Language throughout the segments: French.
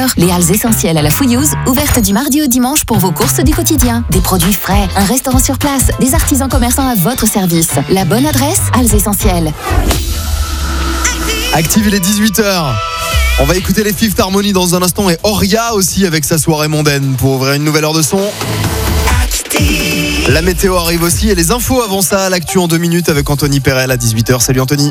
saveurs. Les halles essentielles à la Fouillouse, ouvertes du mardi au dimanche pour vos courses du quotidien. Des produits frais, un restaurant sur place, des artisans commerçants à votre service. La bonne adresse, Halles Essentielles. Active, il est 18h. On va écouter les Fifth Harmony dans un instant et Oria aussi avec sa soirée mondaine pour ouvrir une nouvelle heure de son. La météo arrive aussi et les infos avant ça, l'actu en 2 minutes avec Anthony Perel à 18h. Salut Anthony.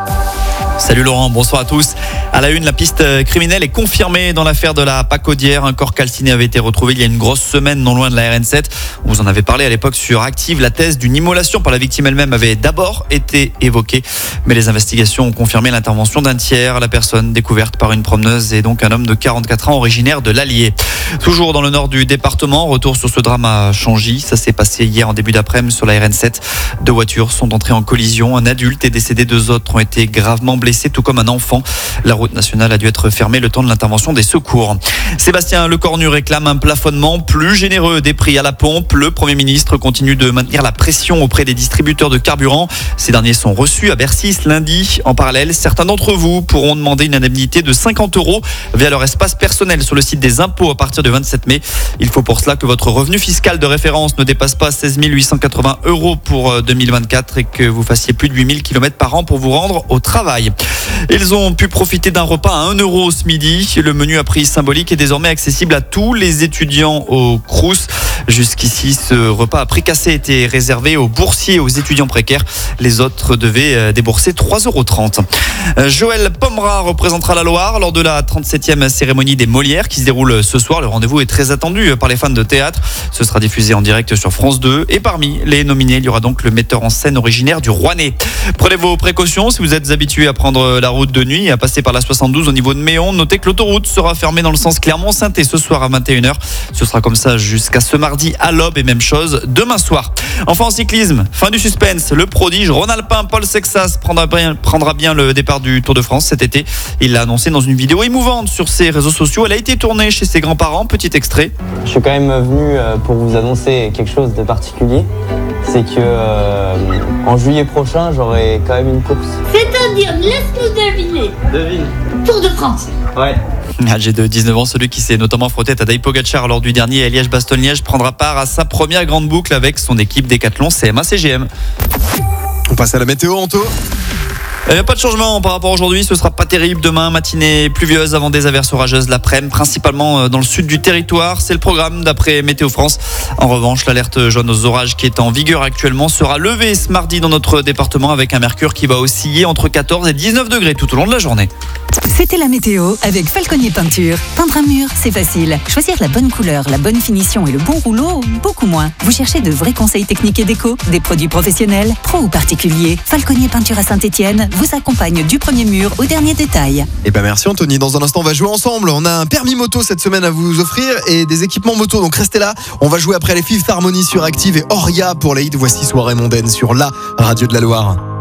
Salut Laurent, bonsoir à tous. À la une, la piste criminelle est confirmée dans l'affaire de la Pacaudière. Un corps calciné avait été retrouvé il y a une grosse semaine non loin de la RN7. On vous en avait parlé à l'époque sur Active. La thèse d'une immolation par la victime elle-même avait d'abord été évoquée. Mais les investigations ont confirmé l'intervention d'un tiers. La personne découverte par une promeneuse est donc un homme de 44 ans originaire de l'Allier. Toujours dans le nord du département, retour sur ce drame à Changy. Ça s'est passé hier en début d'après-midi sur la RN7. 2 voitures sont entrées en collision. Un adulte est décédé, 2 autres ont été gravement blessés, tout comme un enfant. La route nationale a dû être fermée le temps de l'intervention des secours. Sébastien Lecornu réclame un plafonnement plus généreux des prix à la pompe. Le Premier ministre continue de maintenir la pression auprès des distributeurs de carburant. Ces derniers sont reçus à Bercy ce lundi. En parallèle, certains d'entre vous pourront demander une indemnité de 50 € via leur espace personnel sur le site des impôts à partir du 27 mai. Il faut pour cela que votre revenu fiscal de référence ne dépasse pas 16 880 € pour 2024 et que vous fassiez plus de 8000 km par an pour vous rendre au travail. Ils ont pu profiter d'un repas à 1 € ce midi. Le menu à prix symbolique est désormais accessible à tous les étudiants au Crous. Jusqu'ici, ce repas à prix cassé était réservé aux boursiers et aux étudiants précaires. Les autres devaient débourser 3,30 €. Joël Pomera représentera la Loire lors de la 37e cérémonie des Molières qui se déroule ce soir. Le rendez-vous est très attendu par les fans de théâtre. Ce sera diffusé en direct sur France 2. Et parmi les nominés, il y aura donc le metteur en scène originaire du Rouennais. Prenez vos précautions si vous êtes habitué à prendre la route de nuit et à passer par la 72 au niveau de Méon. Notez que l'autoroute sera fermée dans le sens Clermont-Sainté ce soir à 21h. Ce sera comme ça jusqu'à ce mardi à l'aube et même chose demain soir. Enfin en cyclisme, fin du suspense. Le prodige rhône-alpin Paul Sexas prendra bien le départ du Tour de France cet été. Il l'a annoncé dans une vidéo émouvante sur ses réseaux sociaux. Elle a été tournée chez ses grands-parents. Petit extrait. Je suis quand même venu pour vous annoncer quelque chose de particulier. C'est que en juillet prochain, j'aurai quand même une course. C'est-à-dire, laisse-nous deviner. Devine. Tour de France. Ouais. Âgé de 19 ans, celui qui s'est notamment frotté à Tadej Pogacar lors du dernier Liège-Bastogne-Liège prendra part à sa première grande boucle avec son équipe Décathlon CMA-CGM. On passe à la météo, Anto. Pas de changement par rapport à aujourd'hui, ce sera pas terrible. Demain, matinée pluvieuse avant des averses orageuses l'après-midi, principalement dans le sud du territoire. C'est le programme d'après Météo France. En revanche, l'alerte jaune aux orages qui est en vigueur actuellement sera levée ce mardi dans notre département avec un mercure qui va osciller entre 14 et 19 degrés tout au long de la journée. C'était la météo avec Falconier Peinture. Peindre un mur, c'est facile. Choisir la bonne couleur, la bonne finition et le bon rouleau, beaucoup moins. Vous cherchez de vrais conseils techniques et déco, des produits professionnels, pro ou particuliers. Falconier Peinture à Saint-Étienne vous accompagne du premier mur au dernier détail. Eh ben merci Anthony. Dans un instant, on va jouer ensemble. On a un permis moto cette semaine à vous offrir et des équipements moto. Donc restez là. On va jouer après les Fifth Harmony sur Active et Oria pour les hits. Voici Soirée mondaine sur la radio de la Loire.